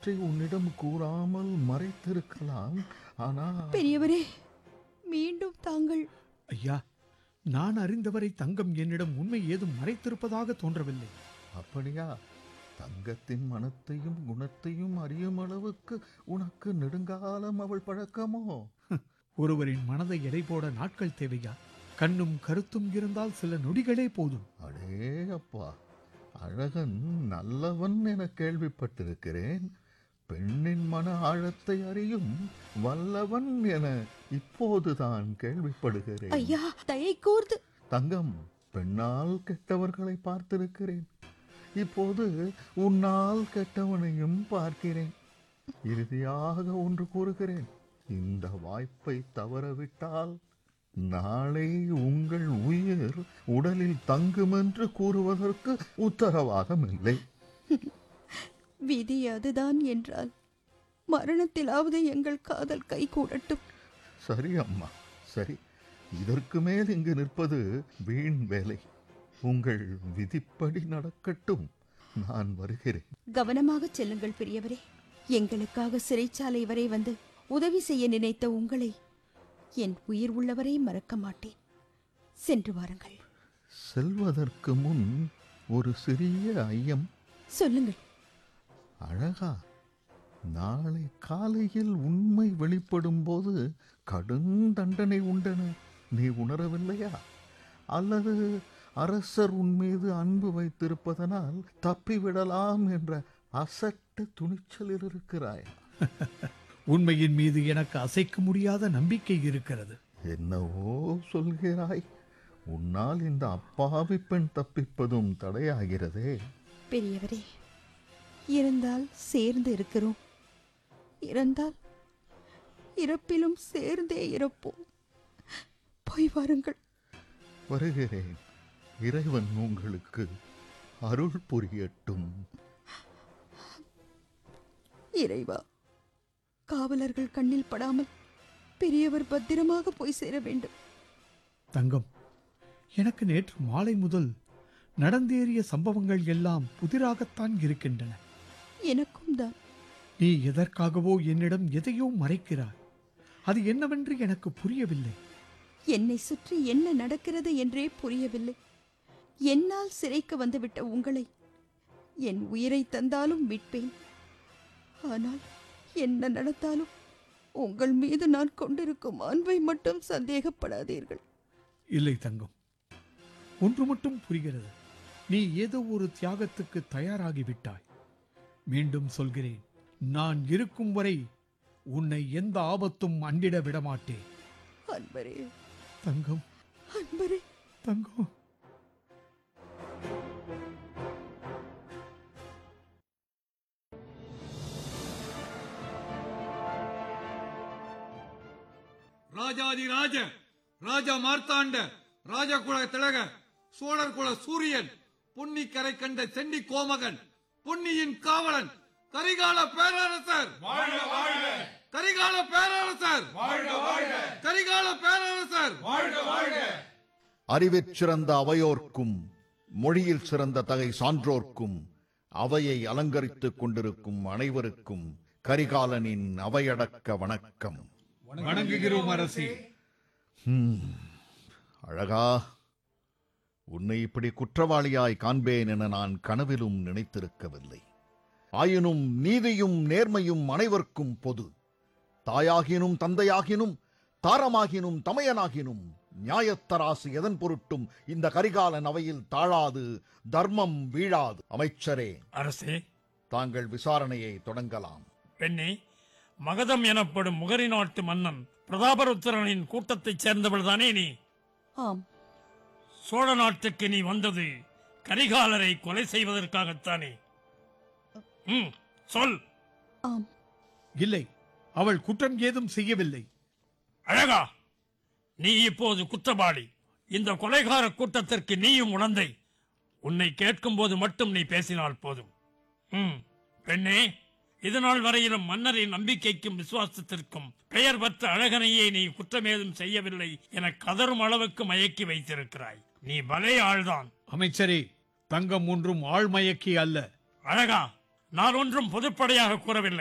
சிலவற்றை உன்னிடம் கூறாமல் மறைத்திருக்கலாம். ஆனால் பெரியவரே, மீண்டும் தாங்கள்... ஐயா, நான் அறிந்தவரை தங்கம் என்னிடம் உண்மை ஏதும் மறைத்திருப்பதாக தோன்றவில்லை. அப்படியா? தங்கத்தின் மனத்தையும் குணத்தையும் அறியும் அளவுக்கு உனக்கு நெடுங்காலம் அவள் பழக்கமோ? ஒருவரின் மனதை எடை போட நாட்கள் தேவையா? கண்ணும் கருத்தும் இருந்தால் சில நொடிகளே போதும். அடே அப்பா, அழகன் நல்லவன் என கேள்விப்பட்டிருக்கிறேன். பெண்ணின் மன ஆழத்தை அறியும் வல்லவன் என இப்போதுதான் கேள்விப்படுகிறேன். ஐயா, தயை கூர்ந்து... தங்கம், பெண்ணால் கெட்டவர்களை பார்த்திருக்கிறேன். இப்போது உன்னால் கெட்டவனையும் பார்க்கிறேன். இறுதியாக ஒன்று கூறுகிறேன். இந்த வாய்ப்பை தவறவிட்டால் நாளை உங்கள் உயிர் உடலில் தங்கும் என்று கூறுவதற்கு உத்தரவாதம் இல்லை. விதி அதுதான் என்றால் மரணத்திலாவது எங்கள் காதல் கை கூடட்டும். சரி அம்மா, சரி. இதற்கு மேல் இங்கு நிற்பது வீண் வேலை. உங்கள் விதிப்படி நடக்கட்டும். நான் வருகிறேன். கவனமாக செல்லுங்கள் பெரியவரே. எங்களுக்காக சிறைச்சாலை வரை வந்து உதவி செய்ய நினைத்த உங்களை என் உயிர் உள்ளவரை மறக்க மாட்டேன். சென்று வாருங்கள். செல்வதற்கு முன் ஒரு சிறிய ஐயம். சொல்லுங்கள். அழகா, நாளை காலையில் உண்மை வெளிப்படும் போது கடும் தண்டனை உண்டென நீ உணரவில்லையா? அல்லது அரசர் உன் மீது அன்பு வைத்திருப்பதனால் தப்பிவிடலாம் என்ற அசட்டு துணிச்சலில் இருக்கிறாயா? உண்மையின் மீது எனக்கு அசைக்க முடியாத நம்பிக்கை இருக்கிறது. என்னவோ சொல்கிறாய். உன்னால் இந்த அப்பாவி பெண் தப்பிப்பதும் தடையாகிறதே. பெரியவரே, இருந்தால் சேர்ந்து இருக்கிறோம், இறந்தால் இறப்பிலும் சேர்ந்தே இறப்போம். போய் வாருங்கள். வருகிறேன். இறைவன் உங்களுக்கு அருள் புரியட்டும். இறைவா, காவலர்கள் கண்ணில் படாமல் பெரியவர் பத்திரமாக போய் சேர வேண்டும். தங்கம், எனக்கு நேற்று மாலை முதல் நடந்தேறிய சம்பவங்கள் எல்லாம் புதிராகத்தான் இருக்கின்றன. எனக்கும் தான். நீ எதற்காகவோ என்னிடம் எதையோ மறைக்கிறாய். அது என்னவென்று எனக்கு புரியவில்லை. என்னை சுற்றி என்ன நடக்கிறது என்றே புரியவில்லை. என்னால் சிறைக்கு வந்துவிட்ட உங்களை என் உயிரை தந்தாலும் மீட்பேன். ஆனால் என்ன நடந்தாலும் உங்கள் மீது நான் கொண்டிருக்கும் அன்பை மட்டும் சந்தேகப்படாதீர்கள். இல்லை தங்கம், ஒன்று மட்டும் புரிகிறது. நீ ஏதோ ஒரு தியாகத்துக்கு தயாராகிவிட்டாய். மீண்டும் சொல்கிறேன், நான் இருக்கும் வரை உன்னை எந்த ஆபத்தும் அண்டிட விடமாட்டேன். அன்பரே, தங்கம், அன்பரே, தங்கம். ராஜாதி ராஜ, ராஜா மார்த்தாண்ட, ராஜகுல திலக, சோழர் குல சூரியன், பொன்னிக்கரை கண்ட சென்னி கோமகன், பொன்னியின் காவலன், கரிகால பேரரசர் வாழ்க வாழ்க! கரிகால பேரரசர் வாழ்க வாழ்க! கரிகால பேரரசர் வாழ்க வாழ்க! அறிவிற் சிறந்த அவையோர்க்கும் மொழியில் சிறந்த தகை சான்றோர்க்கும் அவையை அலங்கரித்துக் கொண்டிருக்கும் அனைவருக்கும் கரிகாலனின் அவையடக்க வணக்கம். வணங்குகிறோம் அரசே. அழகா, உன்னை இப்படி குற்றவாளியாய் காண்பேன் என நான் கனவிலும் நினைத்திருக்கவில்லை. ஆயினும் நீதியும் நேர்மையும் அனைவருக்கும் பொது. தாயாகினும் தந்தையாகினும் தாரமாகினும் தமையனாகினும் நியாயத்தராசு எதன் பொருட்டும் இந்த கரிகாலன் அவையில் தாழாது, தர்மம் வீழாது. அமைச்சரே, அரசே, தாங்கள் விசாரணையை தொடங்கலாம். பெண்ணே, மகதம் எனப்படும் முகரி நாட்டு மன்னன் பிரதாபருத்திரனின் கூட்டத்தைச் சேர்ந்தவள்தானே நீ? ஆம். சோழ நாட்டுக்கு நீ வந்தது கரிகாலரை கொலை செய்வதற்காகத்தானே? சொல். ஆம். இல்லை, அவள் குற்றம் ஏதும் செய்யவில்லை. அழகா, நீ இப்போது குற்றவாளி. இந்த கொலைகார கூட்டத்திற்கு நீயும் உணர்ந்தை. உன்னை கேட்கும் போது மட்டும் நீ பேசினால் போதும். பெண்ணே, இதுநாள் வரையிலும் மன்னரின் நம்பிக்கைக்கும் விசுவாசத்திற்கும் பெயர் பெற்ற அழகனையே நீ குற்றமேதும் செய்யவில்லை என கதரும் அளவுக்கு மயக்கி வைத்திருக்கிறாய். நீ பலே ஆள்தான். அமைச்சரே, தங்கம் ஒன்றும் ஆழ்மயக்கி அல்ல. அழகா, நான் ஒன்றும் பொதுப்படையாக கூறவில்லை.